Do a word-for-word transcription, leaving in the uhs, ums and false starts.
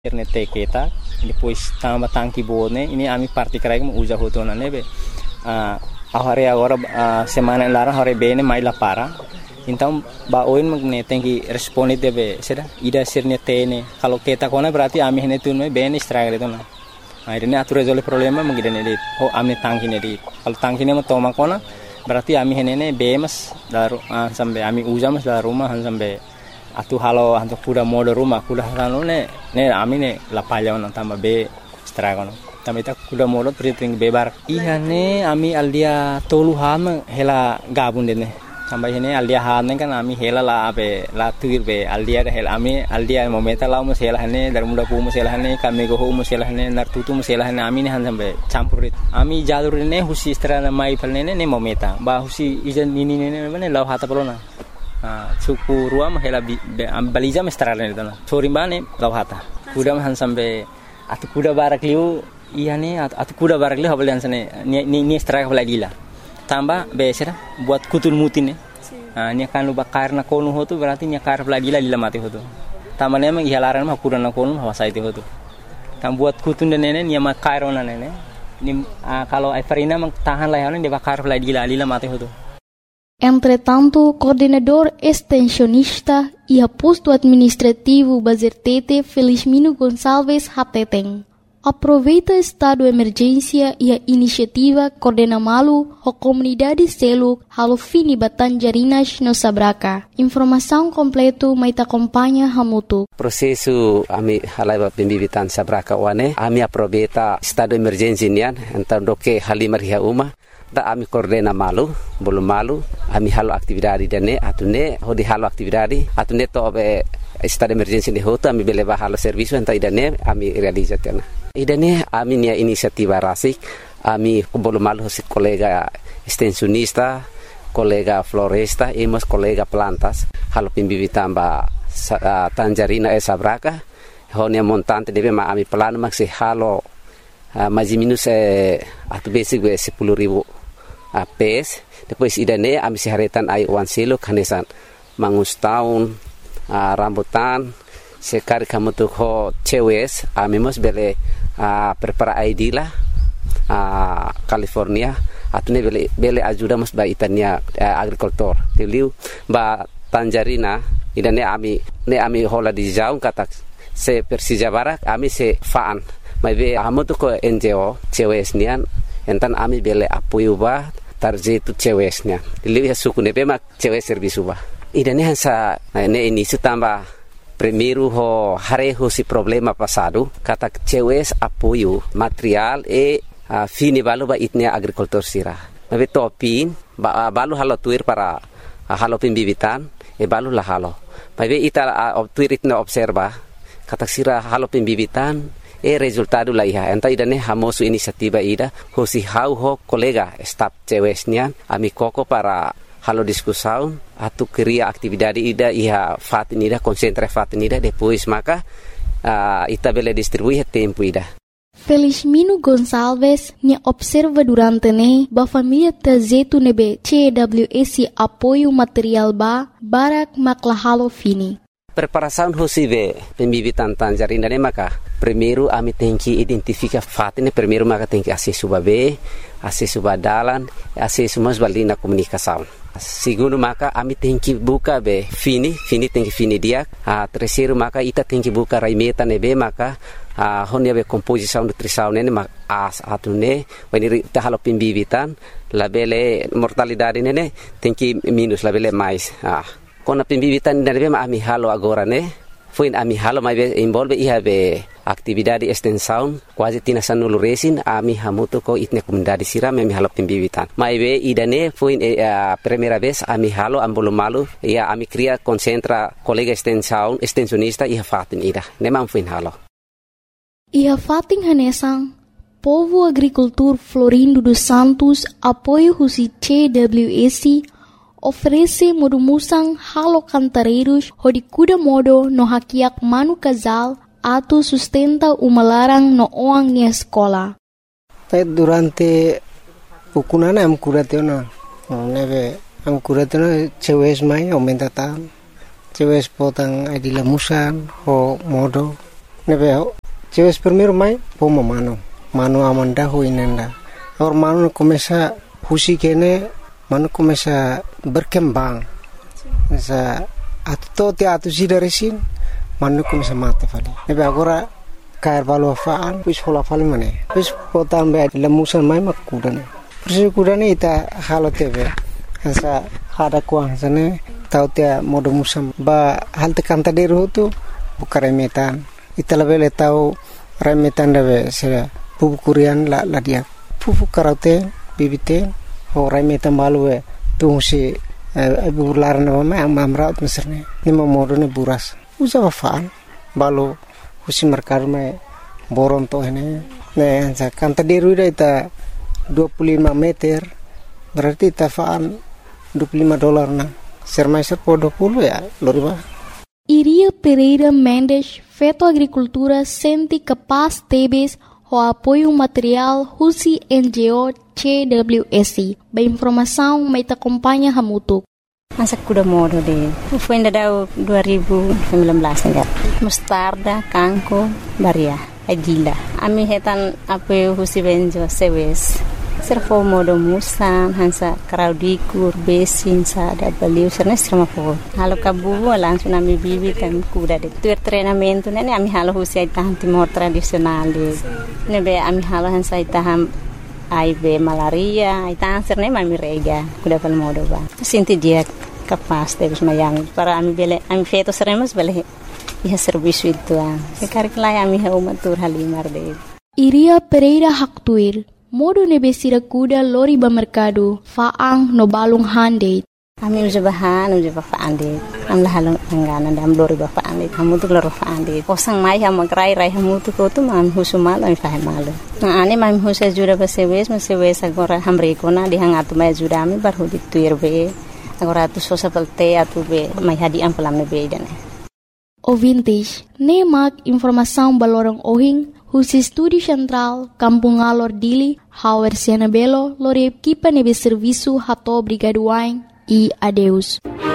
Internete kita, depois tambah tangki bone, ini ami parti krai mo usa hotona nebe. Ah, ahore agora uh, semana lara hore bene mai la para. Então ba oin magne tenki responde debe, será? Ida sirne tene. Kalau kita kona berarti ami hene tun bene stragre tona. Ah, ini atu resolve problema magidene dit. Ho amne tangki ne dit. Kalau tangki ne mo toma kona berarti ami hene ne bemas daru uh, sampai ami usa mas daru rumah sampai atu halo anto kuda modo rumah kuda halo ne ne ami ne la palya on tamba be stragono tamita kuda modo priting bebar iya ne ami aldia tolu ham hela gabun de ne tamba hene aldia han kan ami hela la be la tuir be aldia hel ami aldia momenta la mo hela ne dar muda pu mo hela ne kame go mo hela ne nar tutu mo hela ne ami ne han sambe campurit ami jalur ne husi strana mai palne ne momenta ba husi ijan nini ne ne law hata polona Ah, suku ruam hela baliza mestralnya itu na. Sorimbane lawhata. Kuda han sampai atu kuda barak liu iya nih atu kuda barak liu habalian sana ni ni ni strike habladila. Tambah besera buat kutul mutin nih. Ah ni kan lu bakar na konu hotu berarti ni kar habladila lila mati hotu. Tambah memang ihalaran mah kuda na konu hawasa itu hotu. Tam buat kutun dan nene ni ma kairona nene. Ni ah, kalau Everina mang tahan layanan dia bakar habladila lila mati hotu. Entretanto, coordenador extensionista e aposto administrativo Bazertete Felizmino Gonçalves Hateteng aproveita estado de emergência e a iniciativa Coordena Malu a comunidade selo halo fini Batanjarinas no Sabraca. Informação completo mai acompanha Hamutu. Prosesu ami halai pembibitan Sabraca wane ami aproveita estado de emergência nian então doke halimar hia uma da ami coordena malu belum malu ami halo aktividade dane atune hodi halo aktividade atune to be estado emergency de hoto ami beleva halo serviço enta idane ami realizatena idane ami nia inisiativa rasik ami belum malu si kolega extensionista kolega floresta emos kolega plantas halo pimbibitan ba uh, Tanjarina e Sabraca honia montante debe ma ami plano maksi halo uh, mais minus eh, atu basic be sepuluh ribu A P S, depois idane ami seharetan ai wan silo kanesan mangus taun uh, rambutan sekar kamu tu ho cewes ami mos bele uh, prepara I D lah uh, California atune bele bele ajuda mos ba itania uh, agrikultur tiliu ba Tanjarina idane ami ne ami hola di jaung kata se Persija Barak ami se faan mai be amu tu ko N G O cewes nian entan ami bele apoio ba tarjetu cewesnya dili ya suku ne bema cewes servisu ba idane hansa ne ini tambah primeiro ho hareho si problema passado kata cewes apoio material e uh, fini balu ba itnia agrikultur sira mabe topin ba balu halo tuir para uh, halo pimbibitan e balu la halo mabe ita uh, tuir itna observa kata sira halo pimbibitan e resultado la iha enta idane hamosu inisiativa ida hosi hau ho kolega staf cewesnya ami koko para halo diskusão atu cria atividade ida iha fatinida concentra fatinida depois maka uh, ita bele distribuir tempo ida Felizmino Gonçalves ne observa durante ne ba família tazetu nebe C W S apoio material ba barak maklahalo fini. Preparação hosive pembibitan Tanjarina ne maka primeiro ami tem que identificar fatine primeiro maka tem que acesso babe acesso badalan acesso mas balina comunicação segundo maka ami tem que buka be fini fini tem que fini dia a terceiro maka ita tem que buka raimeta nebe maka a honia be composição nutrição ne maka as atune when ita halo pembibitan labele mortalidade ne tem que minus labele mais ah kona pembibitan nebe ma ami halo agora ne foi ami halo mai be involve iha be atividade extensão quase tina sanulu resin ami hamuto ko itne comunidade sira me halo pembibitan mai be idane foi a primeira vez ami halo ambolo malu ia ami cria concentra colega extensão extensionista iha fatin ida nemam foi halo iha fatin hanesang povo agricultor Florindo dos Santos apoio husi C W S oferece modumusang halo cantareiros hodi kuda modo no hakiak manu casal atu sustenta uma larang no oang ni escola. Durante ukunana am kuratena neve am kuratena cewes mai aumenta tan cewes potang adila musan ho modo nebe cewes primeiro mai pomo mano mano amanda ho inenda or mano começa husi kene mano começa berkembang sa atto te atu sidaresin mano começa mate fali nebe agora cair valo faan pis hola fali mane pis potam be lemusan mai makudane persi kudane ita halo tebe sa hada kuang sane tau te modo musam ba hal te kanta deru tu bukare metan ita lebele tau remetan debe sera pupu kurian la la dia pupu karate bibite ho remetan balue tu si ibu laran ma mamra meserne ni modo ne buras usa faan balu husi markar me boron to hene ne ansa kanta deru ita dua puluh lima meter berarti ita faan dua puluh lima dolar na sermaiser po dua puluh ya loriba. Iria Pereira Mendes, Feto Agricultura, sente capaz tebes o apoio material Husi N G O C W S. Ba informação mai te acompanha hamutuk. Masa kuda modo de. Foi ainda dau dua ribu sembilan belas enggak. Mustarda, kangko, baria, adila. Ami hetan apoio Husi N G O C W S. Servo modo musan hansa kraudikur besin sada baliu serna serma po halo kabu langsung ami bibi kan kuda de tuer treinamento nene ami halo husi taham timor tradisional de nebe ami halo hansa taham I B malaria itang serna ami rega kuda pal modo ba sinti dia kapas de mayang para ami bele ami feto seremos bele iha serviço itu ah karikla ami ha umatur halimar de Iria Pereira Haktuir modo nebe sirakuda lori ba mercado faang no balong hande ami uja bahan uja ba faande am la halong angana dam lori ba faande kamu tu loro faande kosang mai ha magrai rai hamu tu ko tu mam husumal am fahe malu na ani mam husa jura ba sewes ma sewes agora hamre kona di hangatu mai jura ami bar hudi tuirbe agora tu sosa pelte atu be mai hadi am pelam nebe dane ouvintes nemak informação balorong ohing Husi Studi Central, Kampung Alor Dili, Hauer Siena Belo, Lore Equipa Nebe Serviço Hato Brigaduain e adeus.